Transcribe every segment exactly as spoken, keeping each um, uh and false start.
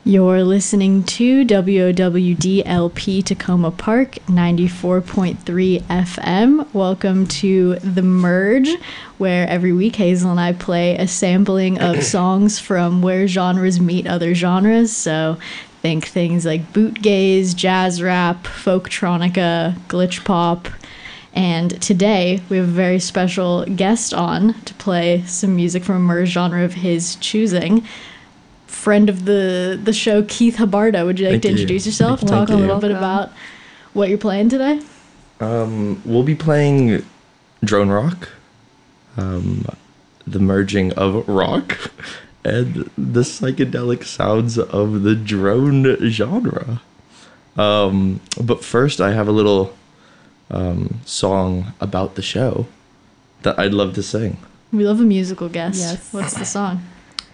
You're listening to W O W D L P Tacoma Park, ninety-four point three F M. Welcome to The Merge, where every week Hazel and I play a sampling of songs from where genres meet other genres. So think things like bootgaze, jazz rap, folktronica, glitch pop. And today we have a very special guest on to play some music from a merge genre of his choosing. Friend of the the show, Keith Habarda. Would you like Thank to you. introduce yourself? Thank Talk you. a little bit Welcome. about what you're playing today. Um, we'll be playing drone rock, um, the merging of rock and the psychedelic sounds of the drone genre. Um, but first, I have a little um, song about the show that I'd love to sing. We love a musical guest. Yes. What's the song?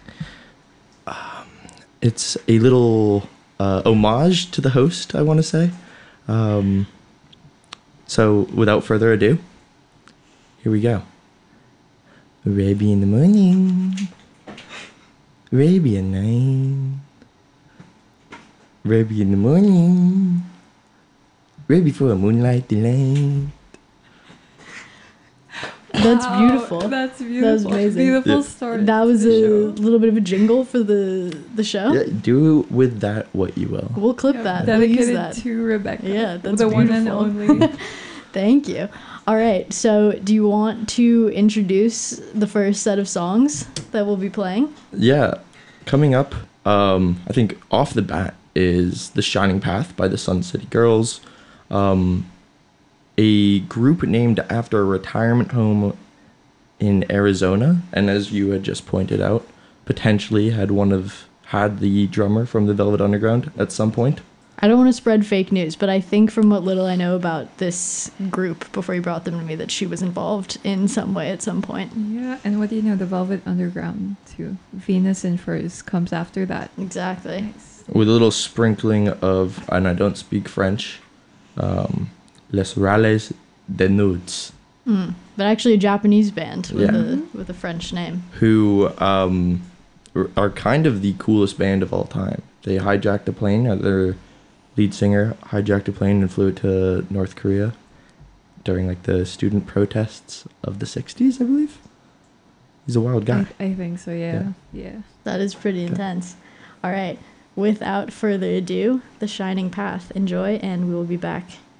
It's a little uh, homage to the host, I want to say. Um, so, without further ado, here we go. Raby in the morning, Raby at night, Raby in the morning, Raby for a moonlight delight. That's Wow, beautiful. That's beautiful. That was amazing. Beautiful Yeah. story. That was to a the show. little bit of a jingle for the the show. Yeah, do with that what you will. We'll clip Yeah, that. We'll use Dedicated that. to Rebecca. Yeah, that's the one and beautiful. only. Thank you. All right. So, do you want to introduce the first set of songs that we'll be playing? Yeah, coming up, um, I think off the bat is The Shining Path by the Sun City Girls, um, a group named after a retirement home in Arizona, and as you had just pointed out, potentially had one of had the drummer from the Velvet Underground at some point. I don't want to spread fake news, but I think from what little I know about this group before you brought them to me that she was involved in some way at some point. Yeah, and what do you know? The Velvet Underground too. Venus in Furs comes after that. Exactly. Nice. With a little sprinkling of, and I don't speak French, um, Les Rales des Nudes, Mm. But actually a Japanese band with, Yeah. a, with a French name. who um, r- are kind of the coolest band of all time. They hijacked a plane, uh, their lead singer hijacked a plane and flew it to North Korea during like the student protests of the sixties, I believe. He's a wild guy. I, I think so. Yeah. Yeah. That is pretty intense. All right. Without further ado, The Shining Path. Enjoy, and we will be back.